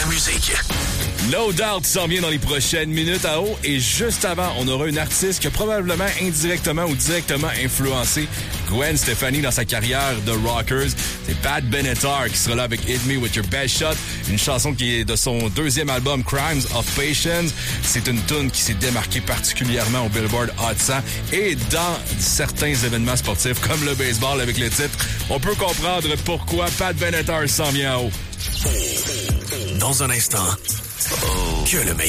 musique. No Doubt s'en vient dans les prochaines minutes à haut. Et juste avant, on aura une artiste qui a probablement indirectement ou directement influencé Gwen Stefani dans sa carrière de rockers. C'est Pat Benatar qui sera là avec Hit Me With Your Best Shot, une chanson qui est de son deuxième album Crimes of Patience. C'est une tune qui s'est démarquée particulièrement au Billboard Hot 100 et dans certains événements sportifs comme le baseball avec le titre. On peut comprendre pourquoi Pat Benatar s'en vient à haut. Dans un instant, que le meilleur.